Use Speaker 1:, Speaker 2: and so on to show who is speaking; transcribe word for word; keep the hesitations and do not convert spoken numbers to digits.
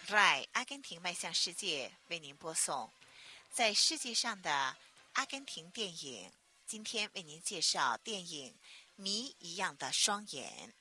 Speaker 1: R A I 阿根廷迈向世界为您播送在世界上的阿根廷电影。今天为您介绍电影《谜一样的双眼》。